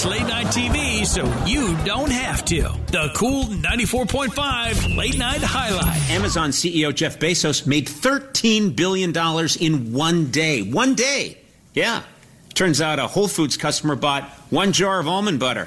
best late night TV so you don't have to. The Cool 94.5 Late Night Highlight. Amazon CEO Jeff Bezos made $13 billion in one day. One day. Yeah. Turns out a Whole Foods customer bought one jar of almond butter.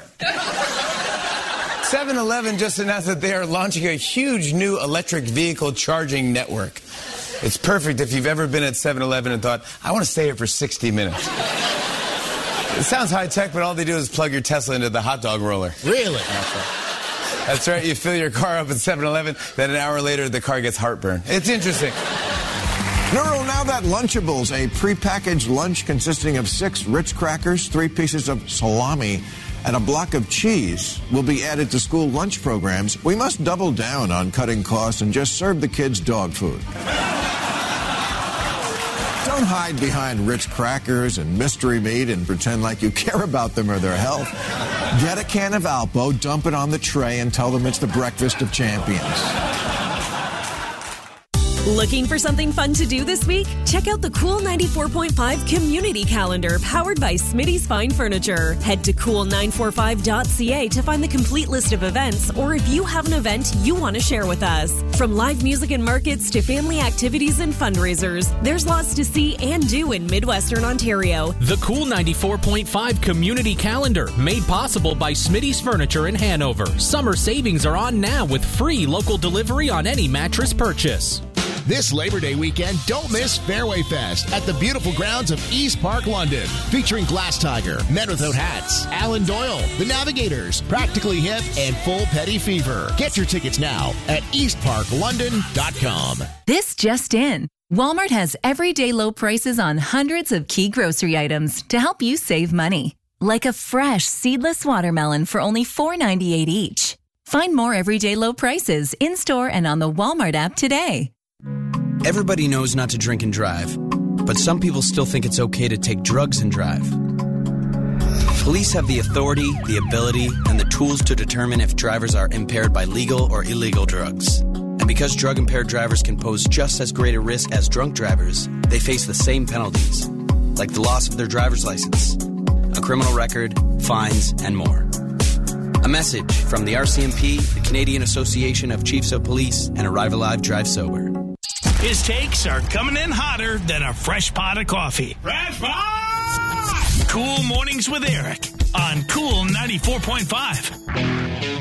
7-Eleven just announced that they are launching a huge new electric vehicle charging network. It's perfect if you've ever been at 7-Eleven and thought, I want to stay here for 60 minutes. It sounds high-tech, but all they do is plug your Tesla into the hot dog roller. Really? That's right. You fill your car up at 7-Eleven, then an hour later the car gets heartburn. It's interesting. No, now that Lunchables, a prepackaged lunch consisting of 6 Ritz crackers, 3 pieces of salami, and a block of cheese will be added to school lunch programs, we must double down on cutting costs and just serve the kids dog food. Don't hide behind Ritz crackers and mystery meat and pretend like you care about them or their health. Get a can of Alpo, dump it on the tray, and tell them it's the breakfast of champions. Looking for something fun to do this week? Check out the Cool 94.5 Community Calendar powered by Smitty's Fine Furniture. Head to cool945.ca to find the complete list of events, or if you have an event you want to share with us. From live music and markets to family activities and fundraisers, there's lots to see and do in Midwestern Ontario. The Cool 94.5 Community Calendar, made possible by Smitty's Furniture in Hanover. Summer savings are on now with free local delivery on any mattress purchase. This Labor Day weekend, don't miss Fairway Fest at the beautiful grounds of East Park, London. Featuring Glass Tiger, Men Without Hats, Alan Doyle, The Navigators, Practically Hip, and Full Petty Fever. Get your tickets now at eastparklondon.com. This just in. Walmart has everyday low prices on hundreds of key grocery items to help you save money. Like a fresh seedless watermelon for only $4.98 each. Find more everyday low prices in-store and on the Walmart app today. Everybody knows not to drink and drive, but some people still think it's okay to take drugs and drive. Police have the authority, the ability, and the tools to determine if drivers are impaired by legal or illegal drugs. And because drug-impaired drivers can pose just as great a risk as drunk drivers, they face the same penalties, like the loss of their driver's license, a criminal record, fines, and more. A message from the RCMP, the Canadian Association of Chiefs of Police, and Arrive Alive, Drive Sober. His takes are coming in hotter than a fresh pot of coffee. Fresh pot! Cool Mornings with Eric on Cool 94.5.